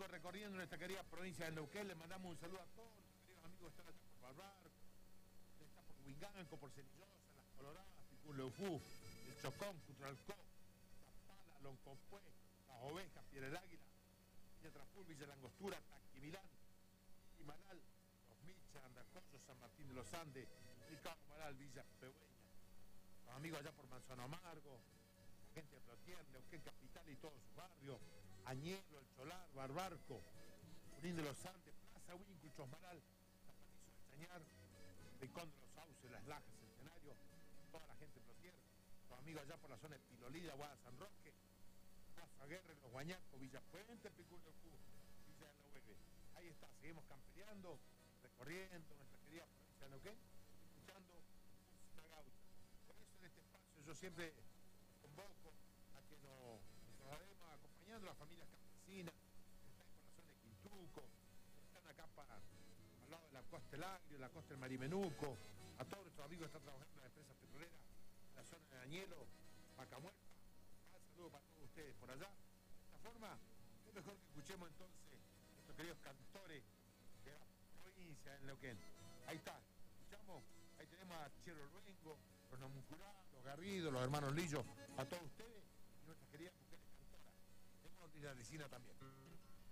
domingo recorriendo nuestra querida provincia de Neuquén. Le mandamos un saludo a todos los queridos amigos que están allá por Barbarco, que están por Huinganco, por Cenillosa, Las Coloradas, Picún Leufú, El Chocón, Cutralcó, Zapala, Loncompué, Las Ovejas, Piedra del Águila, Villa Traful, Villa Langostura, Taquimilán, Imanal, Los Michas, Andacoyo, San Martín de los Andes, Ricardo Maral, Villa Pegüeña, los amigos allá por Manzano Amargo, la gente de Plotier, Neuquén Capital y todos sus barrios, Añelo, El Cholar, Barbarco, Junín de los Andes, Plaza Huínculo, Chosmaral, Zapatizo de Chañar, Rincón de los Sauces, Las Lajas, Centenario, toda la gente de Plotier, los amigos allá por la zona de Pilolida, Guada San Roque, Plaza Guerra, Los Guañacos, Villa Puente, Picún del Q, Villa de la UEG. Ahí está, seguimos campeleando, recorriendo nuestra querida provincia de Neuquén, escuchando música gaucha. Por eso en este espacio yo siempre convoco a que nos vayamos acompañando a las familias campesinas que están por la zona de Quintuco, que están acá al lado de la costa del Agrio, la costa del Marimenuco, a todos nuestros amigos que están trabajando en las empresas petroleras, en la zona de Añelo, Pacamuerta. Un saludo para todos ustedes por allá. De esta forma, es mejor que escuchemos entonces nuestros queridos cantores de la provincia de Neuquén. Ahí está, escuchamos, ahí tenemos a Chero Luengo, los Namuncurá, los Garrido, los hermanos Lillo, a todos ustedes y nuestras queridas mujeres cantoras. Tenemos una Licina también.